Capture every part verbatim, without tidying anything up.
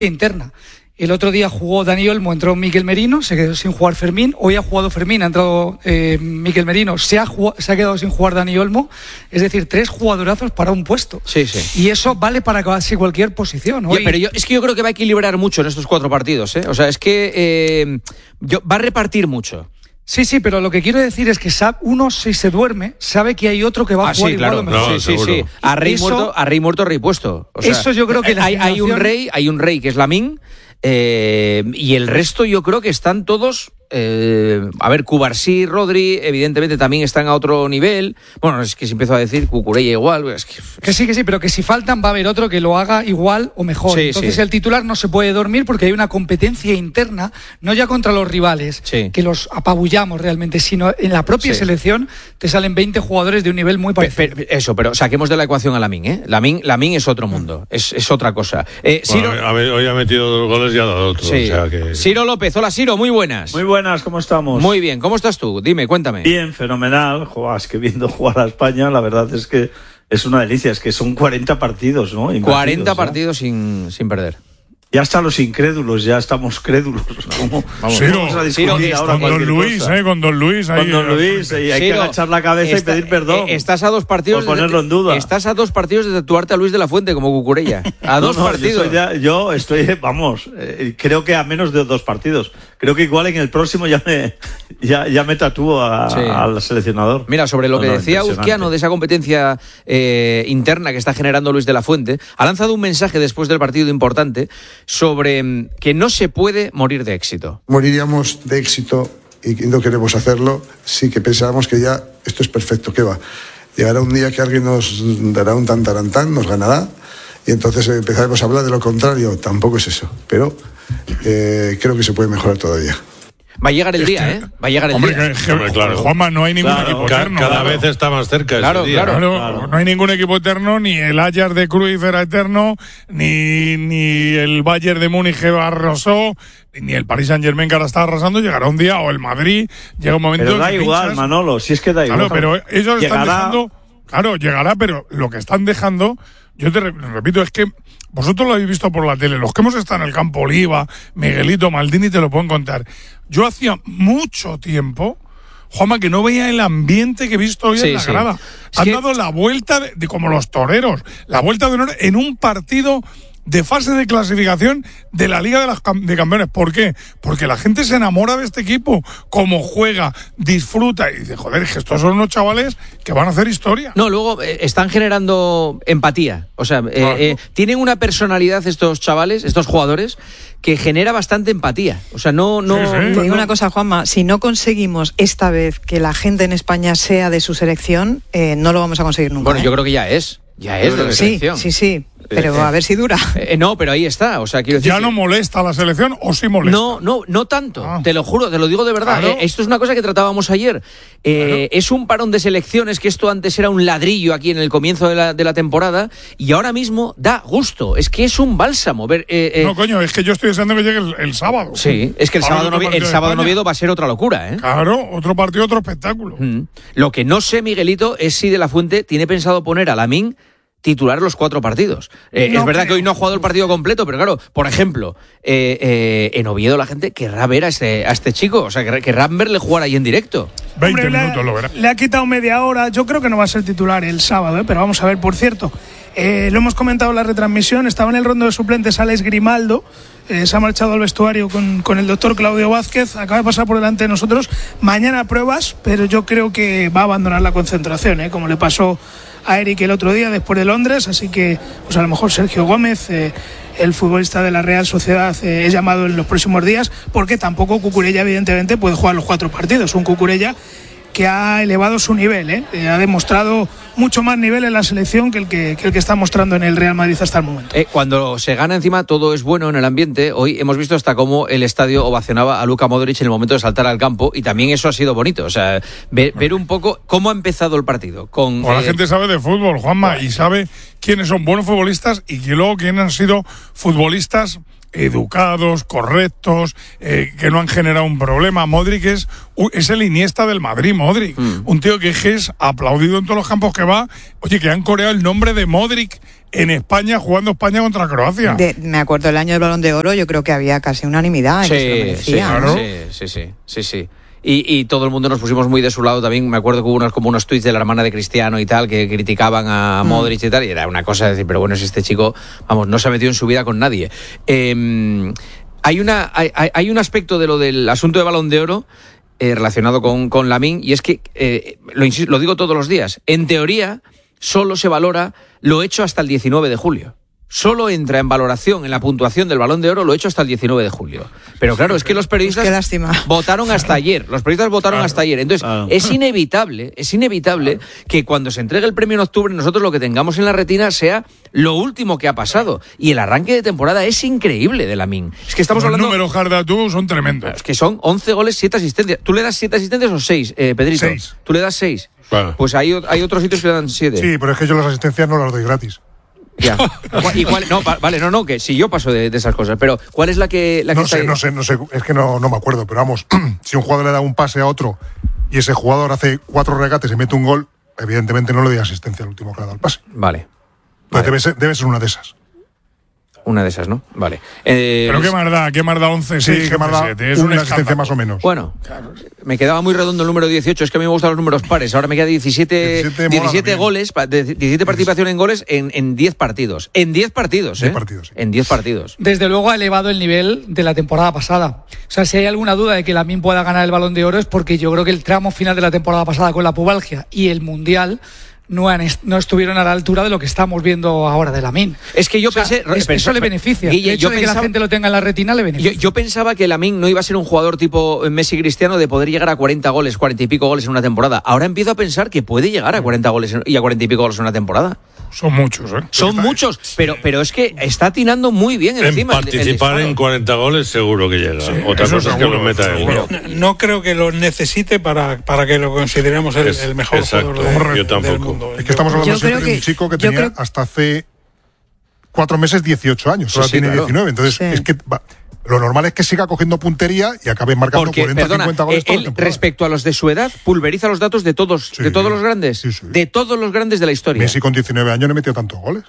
interna. El otro día jugó Dani Olmo, entró Mikel Merino, se quedó sin jugar Fermín. Hoy ha jugado Fermín, ha entrado eh, Mikel Merino, se ha, jugado, se ha quedado sin jugar Dani Olmo. Es decir, tres jugadorazos para un puesto. Sí, sí. Y eso vale para casi cualquier posición. Hoy... Ya, pero yo, es que yo creo que va a equilibrar mucho en estos cuatro partidos, ¿eh? O sea, es que eh, yo, va a repartir mucho. Sí, sí, pero lo que quiero decir es que sabe, uno, si se duerme, sabe que hay otro que va a ah, jugar sí, igual claro. o mejor. No, sí, sí, sí. A rey, eso, muerto, a rey muerto, rey puesto. O sea, eso yo creo que la hay, generación... hay un rey, hay un rey que es Lamine, eh, y el resto yo creo que están todos... Eh, a ver, Cubarsí, Rodri, evidentemente también están a otro nivel. Bueno, es que si empiezo a decir Cucurella igual. Es que... que sí, que sí, pero que si faltan va a haber otro que lo haga igual o mejor. Sí, Entonces sí. el titular no se puede dormir porque hay una competencia interna, no ya contra los rivales, sí. que los apabullamos realmente, sino en la propia sí. selección te salen veinte jugadores de un nivel muy parecido. Pe, pe, eso, pero saquemos de la ecuación a Lamine, ¿eh? Lamine, Lamine es otro mundo, es, es otra cosa. Eh, bueno, Ciro... a ver, hoy ha metido dos goles y ha dado otro. Sí. O sea que... Ciro López, hola Ciro, muy buenas. Muy buenas, ¿cómo estamos? Muy bien, ¿cómo estás tú? Dime, cuéntame. Bien, fenomenal. Joder, es que viendo jugar a España, la verdad es que es una delicia. Es que son cuarenta partidos, ¿no? Invertidos, cuarenta ¿no? partidos sin, sin perder. Ya hasta los incrédulos, ya estamos crédulos. ¿Cómo vamos, Ciro, vamos a discutir Ciro, ahora con Don Luis, cosa? eh, con Don Luis. Ahí, con Don Luis, y hay Ciro, que agachar la cabeza está, y pedir perdón. Eh, estás a dos partidos. Por ponerlo de, en duda. Estás a dos partidos de tatuarte a Luis de la Fuente como Cucurella. A dos no, no, partidos. Yo, ya, yo estoy, vamos, eh, creo que a menos de dos partidos. Creo que igual en el próximo ya me, ya, ya me tatúo a, sí. al seleccionador. Mira, sobre lo no, que no, decía Uzquiano de esa competencia eh, interna que está generando Luis de la Fuente, ha lanzado un mensaje después del partido importante sobre mm, que no se puede morir de éxito. Moriríamos de éxito y no queremos hacerlo, sí que pensábamos que ya esto es perfecto, ¿qué va? Llegará un día que alguien nos dará un tantarantán, nos ganará, y entonces empezaremos a hablar de lo contrario. Tampoco es eso, pero eh, creo que se puede mejorar todavía. Va a llegar el día, ¿eh? Va a llegar el hombre, día. Que, hombre, claro. Juanma, no hay ningún claro, equipo ca- eterno. Cada claro. vez está más cerca claro, ese día. Claro, claro. no hay ningún equipo eterno, ni el Ajax de Cruyff era eterno, ni, ni el Bayern de Múnich arrasó, ni el Paris Saint-Germain que ahora está arrasando. Llegará un día, o el Madrid, llega un momento Pero da que igual, pinchas. Manolo, si es que da Claro, igual. pero ellos Llegará... están dejando... Claro, llegará, pero lo que están dejando, yo te repito, es que vosotros lo habéis visto por la tele, los que hemos estado en el campo Oliva, Miguelito, Maldini, te lo pueden contar. Yo hacía mucho tiempo, Juanma, que no veía el ambiente que he visto hoy sí, en la sí. grada. Es Han que... dado la vuelta, de, de como los toreros, la vuelta de honor en un partido de fase de clasificación de la Liga de, las Cam- de Campeones. ¿Por qué? Porque la gente se enamora de este equipo, cómo juega, disfruta y dice, joder, es que estos son unos chavales que van a hacer historia. No, luego eh, están generando empatía. O sea, eh, Claro. eh, tienen una personalidad estos chavales, estos jugadores, que genera bastante empatía. O sea, no... no, Sí, sí. no Te digo no- una cosa, Juanma, si no conseguimos esta vez que la gente en España sea de su selección, eh, no lo vamos a conseguir nunca. Bueno, ¿eh? yo creo que ya es. Ya es de la Sí, selección. sí, sí, pero Eh, a ver si dura. Eh, no, pero ahí está. O sea, quiero decir ¿Ya que- no molesta la selección o sí molesta? No, no, no tanto. Ah. Te lo juro, te lo digo de verdad. Claro. Eh, esto es una cosa que tratábamos ayer. Eh, Claro. Es un parón de selecciones que esto antes era un ladrillo aquí en el comienzo de la, de la temporada y ahora mismo da gusto. Es que es un bálsamo. Ver, eh, eh, No, coño, es que yo estoy deseando que llegue el, el sábado. sí, es que el Ahora sábado, otro no, partido el de sábado en España. Oviedo va a ser otra locura, ¿eh? Claro, otro partido, otro espectáculo. Mm. Lo que no sé, Miguelito, es si De la Fuente tiene pensado poner a Lamine titular los cuatro partidos. Eh, No es verdad creo. que hoy no ha jugado el partido completo, pero claro, por ejemplo, eh, eh, en Oviedo la gente querrá ver a este, a este chico, o sea, querrá, querrá verle jugar ahí en directo. veinte Hombre, minutos le, lo verá. le ha quitado media hora. Yo creo que no va a ser titular el sábado, ¿eh? Pero vamos a ver, por cierto. Eh, lo hemos comentado en la retransmisión. Estaba en el rondo de suplentes Alex Grimaldo. Eh, se ha marchado al vestuario con, con el doctor Claudio Vázquez. Acaba de pasar por delante de nosotros. Mañana pruebas, pero yo creo que va a abandonar la concentración, ¿eh? Como le pasó a Eric el otro día después de Londres. Así que, pues a lo mejor Sergio Gómez, eh, el futbolista de la Real Sociedad, eh, es llamado en los próximos días, porque tampoco Cucurella, evidentemente, puede jugar los cuatro partidos. Un Cucurella que ha elevado su nivel, ¿eh? Eh, ha demostrado mucho más nivel en la selección que el que, que el que está mostrando en el Real Madrid hasta el momento. Eh, cuando se gana encima todo es bueno en el ambiente. Hoy hemos visto hasta cómo el estadio ovacionaba a Luka Modric en el momento de saltar al campo y también eso ha sido bonito. O sea, ver, ver un poco cómo ha empezado el partido. Con, O la eh, gente sabe de fútbol, Juanma, y sabe quiénes son buenos futbolistas y que luego quiénes han sido futbolistas educados, correctos, eh, que no han generado un problema. Modric es, es el Iniesta del Madrid, Modric. Mm. Un tío que es aplaudido en todos los campos que va. Oye, que han coreado el nombre de Modric en España jugando España contra Croacia. De, me acuerdo el año del Balón de Oro, yo creo que había casi unanimidad. Sí, en que se lo merecía, sí, ¿no? sí, sí, sí, sí, sí. Y, y todo el mundo nos pusimos muy de su lado también. Me acuerdo que hubo unos, como unos tuits de la hermana de Cristiano y tal, que criticaban a Modric y tal, y era una cosa de decir, pero bueno, si este chico, vamos, no se ha metido en su vida con nadie. Eh, hay, una, hay, hay un aspecto de lo del asunto de Balón de Oro eh, relacionado con, con Lamine, y es que, eh, lo, insisto, lo digo todos los días, en teoría solo se valora lo hecho hasta el diecinueve de julio. Solo entra en valoración, en la puntuación del Balón de Oro, lo hecho hasta el diecinueve de julio. Pero claro, es que los periodistas Qué lástima. votaron hasta ayer. Los periodistas votaron Claro. hasta ayer. Entonces, Claro. es inevitable, es inevitable que cuando se entregue el premio en octubre, nosotros lo que tengamos en la retina sea lo último que ha pasado. Y el arranque de temporada es increíble de Lamine. Es que estamos Los hablando... números, Jarda, tú son tremendos. Es que son once goles, siete asistencias. ¿Tú le das siete asistencias o seis, eh, Pedrito? Seis. ¿Tú le das seis? Claro. Pues hay, o- hay otros sitios que le dan siete. Sí, pero es que yo las asistencias no las doy gratis. Ya. ¿Y cuál? No, va- vale, no, no, que si yo paso de, de esas cosas. Pero, ¿cuál es la que, la que No está sé, ahí? no sé, no sé, es que no, no me acuerdo, pero vamos, si un jugador le da un pase a otro y ese jugador hace cuatro regates y mete un gol, evidentemente no le doy asistencia al último que le ha dado el pase. Vale. Pues Vale. debe ser, debe ser una de esas. Una de esas, ¿no? Vale. Eh, Pero qué más da, qué más da once, Sí, seis, que más da siete, es una un asistencia escándalo. más o menos. Bueno, me quedaba muy redondo el número dieciocho. Es que a mí me gustan los números pares. Ahora me queda diecisiete, diecisiete mola diecisiete también. goles, pa- de- diecisiete participación en goles en, en diez partidos. En diez partidos, ¿eh? diez partidos, sí. En diez partidos. Desde luego ha elevado el nivel de la temporada pasada. O sea, si hay alguna duda de que Lamine pueda ganar el Balón de Oro es porque yo creo que el tramo final de la temporada pasada con la pubalgia y el Mundial no, han est- no estuvieron a la altura de lo que estamos viendo ahora de Lamine. Es que yo O sea, pensé... es- pero- eso le beneficia. Guille, el hecho yo de que pensaba- la gente lo tenga en la retina le Yo, beneficia. yo pensaba que Lamine no iba a ser un jugador tipo Messi Cristiano de poder llegar a cuarenta goles, cuarenta y pico goles en una temporada. Ahora empiezo a pensar que puede llegar a cuarenta goles en- y a cuarenta y pico goles en una temporada. Son muchos, ¿eh? Son muchos, pero, pero es que está atinando muy bien En encima. el- el participar disparo. en cuarenta goles seguro que llega. Sí, Otra eso cosa es que seguro, lo meta él. seguro. ¿no? No creo que lo necesite para, para que lo consideremos el, Es- el mejor exacto, jugador de- yo tampoco. del mundo. Es que estamos hablando Yo siempre creo de un que- chico que yo tenía creo- hasta hace cuatro meses dieciocho años, Sí, ahora sí, tiene claro. diecinueve. Entonces, Sí. es que va- lo normal es que siga cogiendo puntería y acabe marcando Porque, cuarenta, perdona, cincuenta goles eh, toda la él, temporada. respecto a los de su edad, pulveriza los datos de todos, Sí, de todos los grandes. sí, sí. De todos los grandes de la historia. Messi con diecinueve años no metió tantos goles.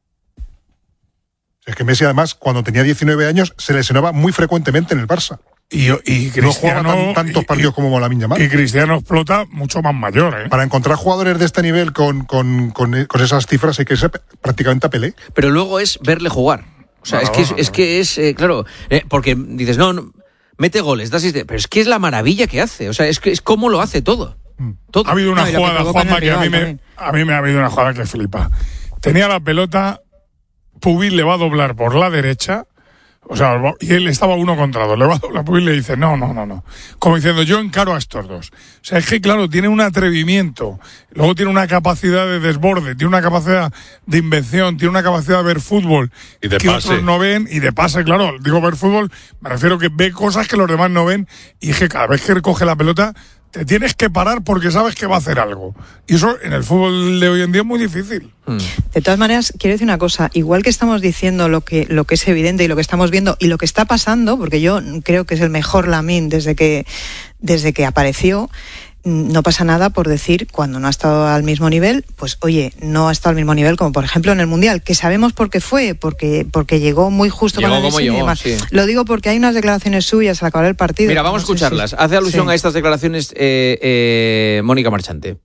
Es que Messi, además, cuando tenía diecinueve años, se lesionaba muy frecuentemente en el Barça. Y, y No jugaba Cristiano... tan- tantos y- partidos como Lamine Yamal. Y Cristiano explota mucho más mayor, ¿eh? Para encontrar jugadores de este nivel con, con, con, con esas cifras hay que ser prácticamente a Pelé. Pero luego es verle jugar. O sea, No, es que es, no, es no. que es, eh, claro, eh, porque dices, no, no, mete goles, da asiste, pero es que es la maravilla que hace. O sea, es que es cómo lo hace todo. Todo. Ha habido una No, y lo que jugada, provoca en Juanma, el que a mí, rival me, también. a mí me ha habido una jugada que flipa. Tenía la pelota, Pubil le va a doblar por la derecha, o sea, va- y él estaba uno contra dos, le va a doblar, Pubil le dice, no, no, no, no. Como diciendo, yo encaro a estos dos. O sea, es que, claro, tiene un atrevimiento, luego tiene una capacidad de desborde, tiene una capacidad de invención, tiene una capacidad de ver fútbol Y de que pase. otros no ven, y de pase, claro, digo ver fútbol, me refiero que ve cosas que los demás no ven, y es que cada vez que coge la pelota, te tienes que parar porque sabes que va a hacer algo. Y eso en el fútbol de hoy en día es muy difícil. De todas maneras, quiero decir una cosa, igual que estamos diciendo lo que, lo que es evidente y lo que estamos viendo y lo que está pasando, porque yo creo que es el mejor Lamine desde que, desde que apareció, no pasa nada por decir cuando no ha estado al mismo nivel, pues oye, no ha estado al mismo nivel como por ejemplo en el Mundial, que sabemos por qué fue, porque, porque llegó muy justo Llegó con la como lesión y llegó, demás. sí. Lo digo porque hay unas declaraciones suyas al acabar el partido. Mira, vamos a no sé si- escucharlas. Hace alusión Sí. a estas declaraciones eh, eh, Mónica Marchante.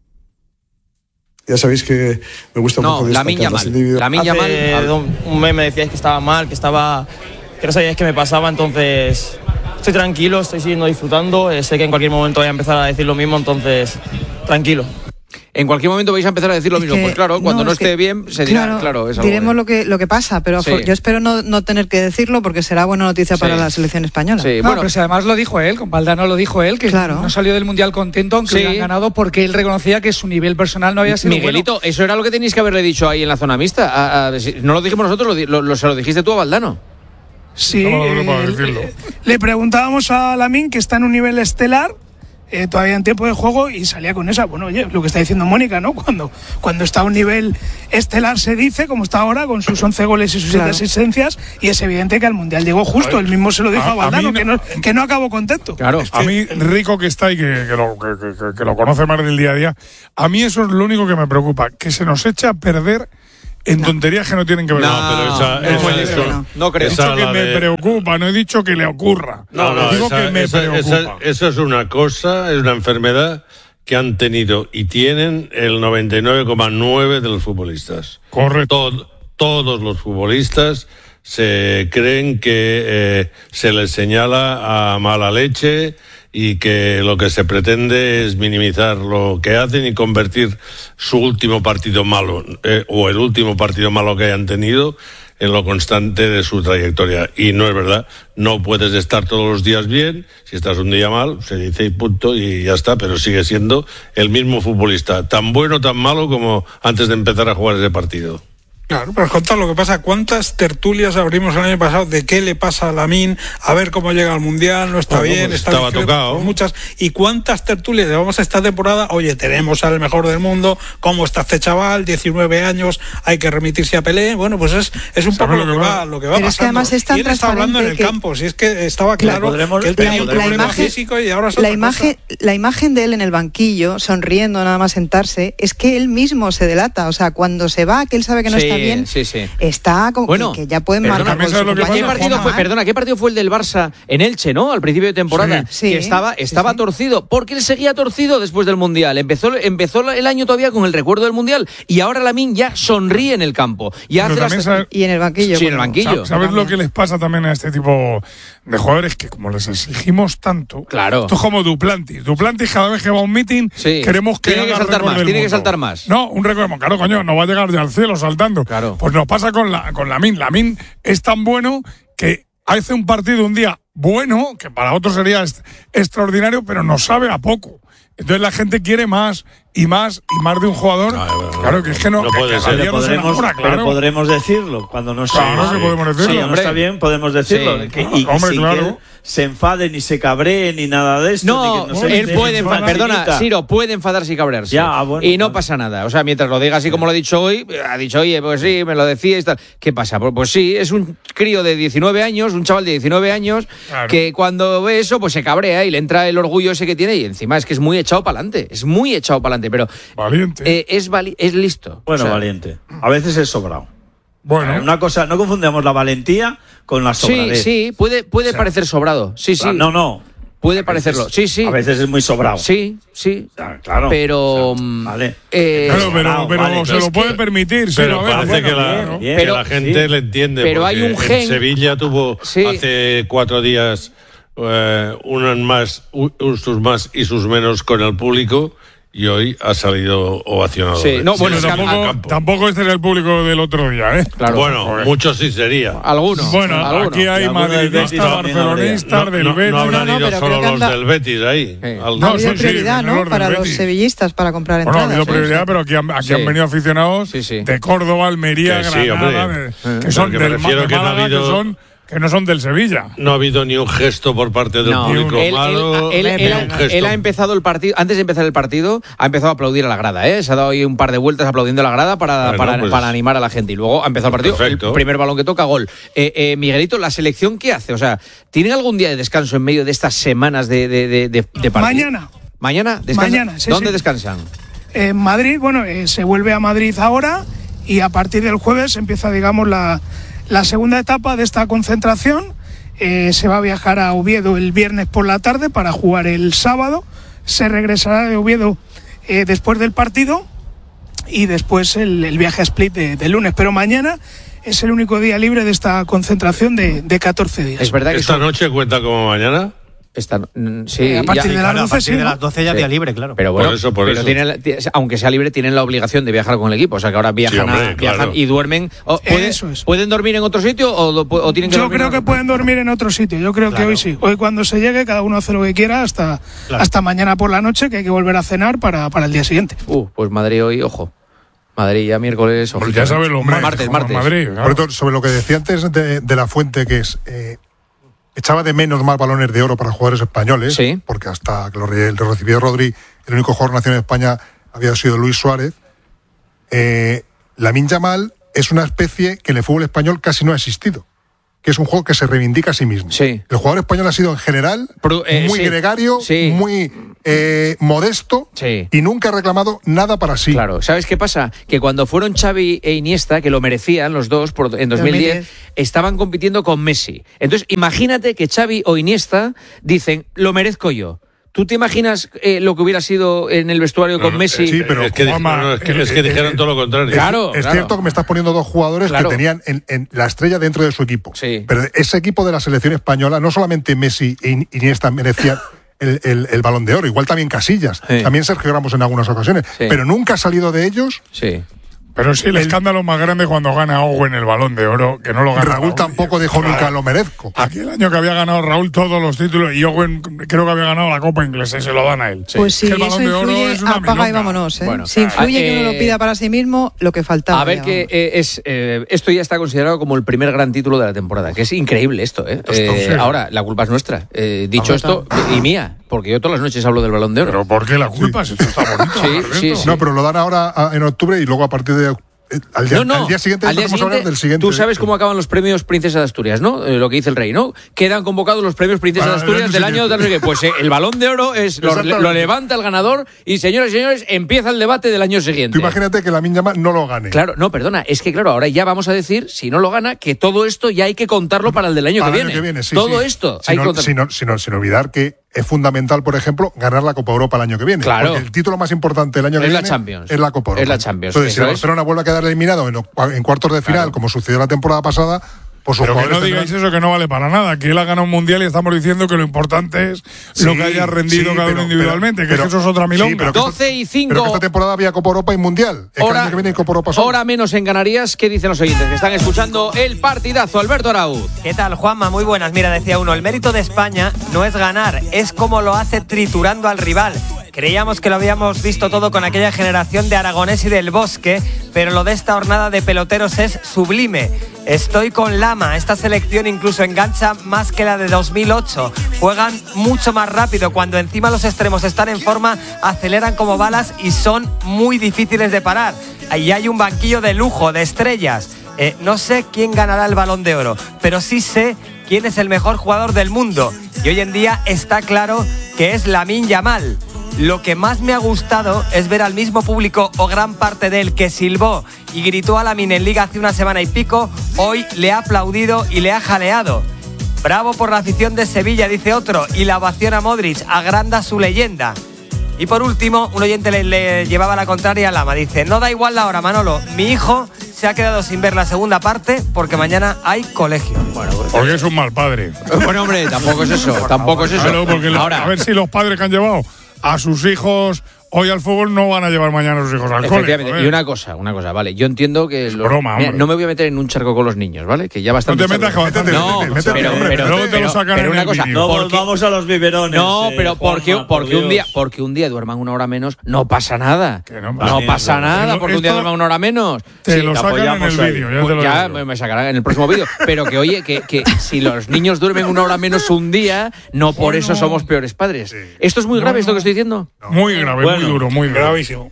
Ya sabéis que me gusta No, mucho Lamine destacar las Yamal. individual- Lamine Yamal. Hace un- un mes me decíais que estaba mal, que estaba que no sabíais qué me pasaba, entonces estoy tranquilo, estoy siguiendo disfrutando, eh, sé que en cualquier momento voy a empezar a decir lo mismo, entonces tranquilo. En cualquier momento vais a empezar a decir lo Es mismo. que- pues claro, cuando no, es que- esté bien, se dirá, claro, es algo diremos de- lo que lo que pasa, pero Sí. yo espero no, no tener que decirlo porque será buena noticia para Sí. la selección española. Sí, No, bueno, pero si además lo dijo él, con Valdano lo dijo él, que Claro. no salió del Mundial contento aunque Sí. hubieran ganado porque él reconocía que su nivel personal no había sido Miguelito, bueno. eso era lo que tenéis que haberle dicho ahí en la zona mixta. A- a- si- no lo dijimos nosotros, lo, di- lo- lo- se lo dijiste tú a Valdano. Sí, No, no, no puedo eh, decirlo. le, le preguntábamos a Lamine, que está en un nivel estelar, eh, todavía en tiempo de juego, y salía con esa. Bueno, oye, lo que está diciendo Mónica, ¿no? Cuando, cuando está a un nivel estelar se dice, como está ahora, con sus once goles y sus siete Claro. asistencias, y es evidente que al Mundial llegó justo. Él mismo se lo dijo a- a, a Valdano, mí que, no- no, que no acabó contento. Claro. A mí, Rico que está y que, que lo, que, que- que lo conoce más del día a día, a mí eso es lo único que me preocupa, que se nos echa a perder en tonterías que no tienen que ver. No, con pero esa, no, esa, no, eso, no. no creo. He dicho esa que la me de- preocupa, no he dicho que le ocurra. No, no, digo esa, que me esa- preocupa. esa- eso es una cosa, es una enfermedad que han tenido y tienen el noventa y nueve coma nueve de los futbolistas. Correcto. Tod- todos los futbolistas se creen que eh, se les señala a mala leche y que lo que se pretende es minimizar lo que hacen y convertir su último partido malo eh, o el último partido malo que hayan tenido en lo constante de su trayectoria. Y no es verdad, no puedes estar todos los días bien, si estás un día mal, se dice y punto, y ya está, pero sigue siendo el mismo futbolista, tan bueno, tan malo como antes de empezar a jugar ese partido. Claro, pero contar lo que pasa, ¿cuántas tertulias abrimos el año pasado de qué le pasa a Lamine, a ver cómo llega al Mundial, no está Bueno, bien, pues está estaba discreto? tocado. Muchas, y cuántas tertulias llevamos esta temporada, oye, tenemos al mejor del mundo, cómo está este chaval, diecinueve años, hay que remitirse a Pelé, bueno, pues es, es un poco lo que va, lo que va Pero es que pasando. además es tan y él está hablando en el transparente que- campo, si es que estaba claro podremos- que él tenía un la problema imagen- físico y ahora es la otra imagen, la imagen de él en el banquillo, sonriendo nada más sentarse, es que él mismo se delata. O sea, cuando se va, que él sabe que no Sí, está bien, sí, sí. está como Bueno, que, que ya pueden perdona, marcar. ¿sabes lo que gol. ¿Qué pasa, partido Juanma? fue, perdona, ¿qué partido fue el del Barça en Elche, no? Al principio de temporada, Sí. que Sí, estaba, sí, estaba sí. torcido, porque él seguía torcido después del Mundial. Empezó, empezó el año todavía con el recuerdo del Mundial y ahora Lamine ya sonríe en el campo. Ya Pero hace también las- sabe- Y en el banquillo. Sí, en el bueno, banquillo. ¿Sabes lo que les pasa también a este tipo de jugadores? Que como les exigimos tanto, Claro. esto es como Duplantis. Duplantis cada vez que va a un meeting Sí. queremos que Tiene que haga saltar récord más, del tiene que mundo. saltar más. No, un récord, claro, coño, no va a llegar ya al cielo saltando. Claro. Pues nos pasa con la con Lamine. Lamine es tan bueno que hace un partido un día bueno, que para otros sería est- extraordinario, pero nos sabe a poco. Entonces la gente quiere más y más y más de un jugador. Claro, que es que no, No que puede cada ser. día Pero nos podremos, enamora, pero claro. podremos decirlo cuando no está Claro bien. que podemos decirlo. Sí, cuando no hombre. está bien podemos decirlo. Sí. Que- y que Hombre, sin claro. que él se enfade ni se cabree ni nada de esto. No, ni que se él se- puede se enfadar, perdona, facilita. Ciro, puede enfadarse y cabrearse. Ya, bueno, y no vale. pasa nada. O sea, mientras lo diga así como lo ha dicho hoy, ha dicho, oye, pues sí, me lo decíais, tal. ¿Qué pasa? Pues, pues sí, es un crío de diecinueve años, un chaval de diecinueve años, Claro. que cuando ve eso, pues se cabrea y le entra el orgullo ese que tiene y encima es que es muy echado para adelante, es muy echado para adelante, pero Valiente. eh, es, vali- es listo. Bueno, O sea, valiente. A veces es sobrado. bueno, Una cosa, no confundamos la valentía con la Sí, sobradez. sí, puede, puede O sea, parecer sobrado. Sí, sí. Ah, No, no. Puede A veces- parecerlo. Sí, sí. A veces es muy sobrado. Sí, sí. O sea, claro. Pero. O sea, mm, vale. eh, claro, pero, sobrado, pero vale. se Es lo puede que- permitir. sí, Pero a ver, parece bueno, que, la, claro. bien. que Pero- la gente sí. le entiende. pero porque hay un gen- en Sevilla tuvo Sí. hace cuatro días eh, unos más, u- sus más y sus menos con el público y hoy ha salido ovacionado. Sí, no, bueno, Pero es que tampoco, a- campo. tampoco este era el público del otro día, ¿eh? Claro. Bueno, Joder. muchos sí sería. Algunos. Bueno, algunos. aquí hay Y alguno del madridistas, Betis también barcelonistas, No, del no, Betis. no habrán No, no, ido pero solo creo que los anda- del Betis ahí. Sí. Al- No, Ha habido sí, sí, prioridad, menor ¿no? del Para los Betis. sevillistas para comprar Bueno, ha entradas. habido ¿eh? prioridad, pero aquí han, aquí Sí. han venido aficionados Sí, sí. de Córdoba, Almería, Que sí, Granada, hombre. de- Eh. que son Pero que me del refiero de que no ha Málaga, habido- que son que no son del Sevilla. No ha habido ni un gesto por parte del No, público él, malo. él- él- ni él- un gesto. él ha empezado el partido, antes de empezar el partido, ha empezado a aplaudir a la grada, ¿eh? Se ha dado ahí un par de vueltas aplaudiendo a la grada para, Bueno, para, pues- para animar a la gente. Y luego ha empezado el partido, Perfecto. el primer balón que toca, gol. Eh, eh, Miguelito, ¿la selección qué hace? O sea, ¿tienen algún día de descanso en medio de estas semanas de, de, de, de- de partido? Mañana. ¿Mañana? ¿Descansan? Mañana, sí, ¿Dónde sí. descansan? En Madrid, bueno, eh, se vuelve a Madrid ahora y a partir del jueves empieza, digamos, la, la segunda etapa de esta concentración. Eh, se va a viajar a Oviedo el viernes por la tarde para jugar el sábado. Se regresará de Oviedo eh, después del partido y después el, el viaje a Split de, de lunes. Pero mañana es el único día libre de esta concentración de, de catorce días. Es verdad que ¿Esta son- noche cuenta como mañana? esta- mm, sí, Eh, a partir ya- de las Claro, a doce, partir sí, de ¿no? las doce ya Sí. día libre, claro. Pero bueno, Por eso, por pero eso. tienen la- ti- aunque sea libre, tienen la obligación de viajar con el equipo. O sea que ahora viajan, Sí, hombre, a- viajan claro. y duermen. O, ¿puede- Eso es. ¿Pueden dormir en otro sitio o, lo- o tienen que Yo dormir creo en que otro? pueden dormir en otro sitio. Yo creo que Claro. hoy sí. Hoy cuando se llegue, cada uno hace lo que quiera hasta, Claro. hasta mañana por la noche, que hay que volver a cenar para, para el día siguiente. Uh, pues Madrid hoy, ojo. Madrid ya miércoles. Pues ojito, ya ¿eh? sabes lo hombre, Martes, como martes. Madrid, claro. Por cierto, sobre lo que decía antes de, de la fuente, que es. Eh, echaba de menos más balones de oro para jugadores españoles, Sí. porque hasta que lo, re- lo recibió Rodri, el único jugador nacional de España había sido Luis Suárez. Eh, Lamine Yamal es una especie que en el fútbol español casi no ha existido, que es un juego que se reivindica a sí mismo. Sí. El jugador español ha sido en general Pro- eh, muy sí. gregario, Sí. muy eh, modesto sí. y nunca ha reclamado nada para sí. Claro, ¿sabes qué pasa? Que cuando fueron Xavi e Iniesta, que lo merecían los dos por, en dos mil diez, dos mil diez, estaban compitiendo con Messi. Entonces, imagínate que Xavi o Iniesta dicen, lo merezco yo. ¿Tú te imaginas eh, lo que hubiera sido en el vestuario con no, Messi? Sí, pero es que, Juanma, no, no, es que, eh, es que dijeron eh, todo lo contrario. Claro, es claro. cierto que me estás poniendo dos jugadores Claro. que tenían en, en la estrella dentro de su equipo. Sí. Pero ese equipo de la selección española, no solamente Messi e Iniesta merecían el, el, el Balón de Oro, igual también Casillas, sí. también Sergio Ramos en algunas ocasiones, sí. pero nunca ha salido de ellos. Sí. Pero sí, el, el escándalo más grande cuando gana Owen el Balón de Oro, que no lo gana Raúl. Raúl tampoco dijo claro. nunca lo merezco. Aquí el año que había ganado Raúl todos los títulos y Owen creo que había ganado la Copa Inglesa y se lo dan a él. Sí. Pues sí, el Balón eso de Oro influye, es una apaga milonga. y vámonos. ¿eh? Bueno, si influye eh, que uno lo pida para sí mismo, lo que faltaba. A ver, ya, que eh, es eh, esto ya está considerado como el primer gran título de la temporada, que es increíble esto. ¿eh? eh ahora, la culpa es nuestra. Eh, dicho esto, y mía, porque yo todas las noches hablo del Balón de Oro. ¿Pero por qué la culpa? Si esto está bonito. sí, sí, sí. No, pero lo dan ahora a, en octubre y luego a partir de... Al día, no, no, al día siguiente, al día siguiente del siguiente. Tú sabes cómo acaban los premios Princesa de Asturias, ¿no? Eh, lo que dice el rey, ¿no? Quedan convocados los premios Princesa Para de Asturias del año de no sé qué. Pues eh, el Balón de Oro es lo, lo levanta el ganador y, señoras y señores, empieza el debate del año siguiente. Tú imagínate que Lamine Yamal no lo gane. Claro, no, perdona, es que claro, ahora ya vamos a decir, si no lo gana, que todo esto ya hay que contarlo para el del año, para que, el viene. año que viene. Sí, todo sí. esto sin, hay que no, contarlo. sin, sin, sin olvidar que es fundamental, por ejemplo, ganar la Copa Europa el año que viene. Claro. Porque el título más importante del año que es viene la Champions. es la Copa Europa. Es la Champions. Entonces, si el ¿sabes? Barcelona vuelve a quedar eliminado en, en cuartos de final, claro. como sucedió la temporada pasada, pues pero que no digáis eso, que no vale para nada, que él ha ganado un mundial y estamos diciendo que lo importante es sí, lo que haya rendido sí, cada uno individualmente, pero, que pero, eso es otra milonga. Sí, pero doce y cinco. Pero que esta temporada había Copa Europa y Mundial. Es hora, que el año que viene hay Copa Europa solo. Hora menos en Canarias. ¿Qué dicen los oyentes que están escuchando el partidazo? Alberto Araúz. ¿Qué tal, Juanma? Muy buenas. Mira, decía uno, el mérito de España no es ganar, es cómo lo hace triturando al rival. Creíamos que lo habíamos visto todo con aquella generación de Aragonés y del Bosque, pero lo de esta jornada de peloteros es sublime. Estoy con Lama, esta selección incluso engancha más que la de dos mil ocho. Juegan mucho más rápido, cuando encima los extremos están en forma, aceleran como balas y son muy difíciles de parar. Ahí hay un banquillo de lujo, de estrellas. Eh, no sé quién ganará el Balón de Oro, pero sí sé quién es el mejor jugador del mundo. Y hoy en día está claro que es Lamine Yamal. Lo que más me ha gustado es ver al mismo público o gran parte de él que silbó y gritó a Lamine en Liga hace una semana y pico, hoy le ha aplaudido y le ha jaleado. Bravo por la afición de Sevilla, dice otro, y la ovación a Modric agranda su leyenda. Y por último, un oyente le, le llevaba la contraria a Lama, dice, no da igual la hora, Manolo, mi hijo se ha quedado sin ver la segunda parte porque mañana hay colegio. Bueno, pues, porque es un mal padre. Bueno, hombre, tampoco es eso, tampoco es eso. Claro, porque ahora, a ver si los padres que han llevado a sus hijos hoy al fútbol no van a llevar mañana a sus hijos al cole. Y una cosa, una cosa, vale. Yo entiendo que. Los, broma, mira, no me voy a meter en un charco con los niños, ¿vale? Que ya bastante. No te metas, bastante, no, métete, métete, pero, métete, pero, luego te pero, lo sacan pero en una el cosa. No volvamos a los biberones. No, eh, pero porque, Juanma, porque por un día, porque un día duerman una hora menos, no pasa nada. No, no pasa nada porque un día duerman una hora menos. Te sí, lo sacan en el vídeo. Ya, pues ya me sacarán en el próximo vídeo. Pero que oye, que, que si los niños duermen una hora menos un día, no por bueno. eso somos peores padres. Sí. ¿Esto es muy grave, no, esto que estoy diciendo? No. Muy grave, bueno, muy duro, muy gravísimo.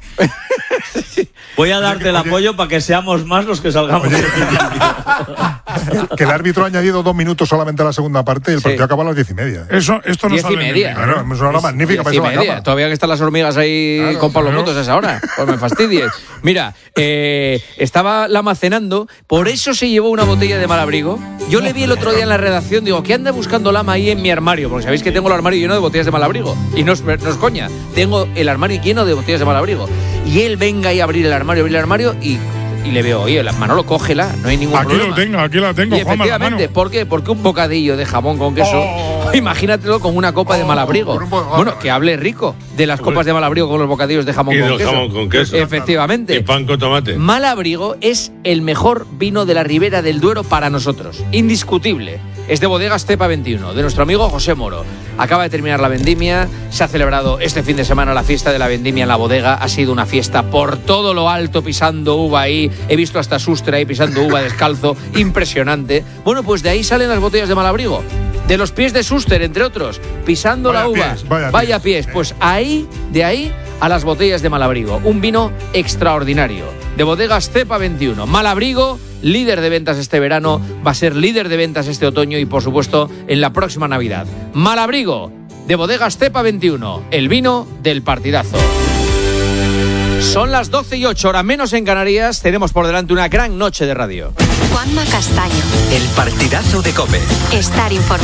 Voy a darte el apoyo para que seamos más los que salgamos. Oye, que el árbitro ha añadido dos minutos solamente a la segunda parte y el partido sí. acaba a las diez y media. Eso, esto no diez y media. Claro, es una hora magnífica para eso acaba. Todavía que están las hormigas ahí claro, con Pablo claro. Motos a esa hora. Pues me fastidies. Mira, eh, estaba Lama cenando, por eso se llevó una botella de Malabrigo. Yo le vi el otro día en la redacción, digo, ¿qué anda buscando Lama ahí en mi armario? Porque sabéis que tengo el armario lleno de botellas de Malabrigo. Y no es, no es coña, tengo el armario lleno de botellas de Malabrigo. Y él venga ahí a abrir el armario, abrir el armario y... Y le veo, oye, Manolo, cógela, no hay ningún aquí problema. Aquí lo tengo, aquí la tengo, y efectivamente, ¿por qué? Porque un bocadillo de jamón con queso, oh, imagínatelo con una copa oh, de Malabrigo. Oh, bueno, que hable rico de las copas de Malabrigo con los bocadillos de jamón, y con, del queso. jamón con queso. Efectivamente. Y pan con tomate. Malabrigo es el mejor vino de la Ribera del Duero para nosotros, indiscutible. Es de Bodegas Cepa veintiuno, de nuestro amigo José Moro. Acaba de terminar la vendimia, se ha celebrado este fin de semana la fiesta de la vendimia en la bodega. Ha sido una fiesta por todo lo alto, pisando uva ahí. He visto hasta Sustra ahí pisando uva descalzo, impresionante. Bueno, pues de ahí salen las botellas de Malabrigo. De los pies de Suster, entre otros, pisando vaya la uva. Pies, vaya, vaya pies. pies. Pues ahí, de ahí a las botellas de Malabrigo. Un vino extraordinario. De Bodegas Cepa veintiuno. Malabrigo, líder de ventas este verano, va a ser líder de ventas este otoño y, por supuesto, en la próxima Navidad. Malabrigo, de Bodegas Cepa veintiuno, el vino del partidazo. Son las doce y ocho, hora menos en Canarias. Tenemos por delante una gran noche de radio. Juanma Castaño. El partidazo de COPE. Estar informado.